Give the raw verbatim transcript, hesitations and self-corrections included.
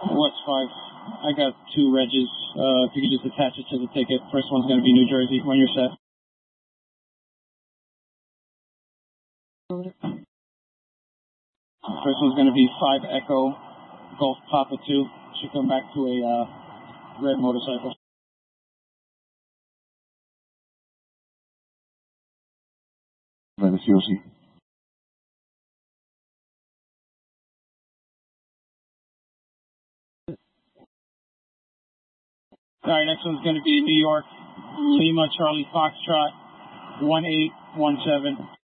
West five. I got two regs. Uh, if you could just attach it to the ticket. First one's going to be New Jersey when you're set. First one's going to be five Echo Golf Papa two. Should come back to a uh, red motorcycle. By the C O C. All right, next one's going to be New York, Lima Charlie Foxtrot, one eight one seven.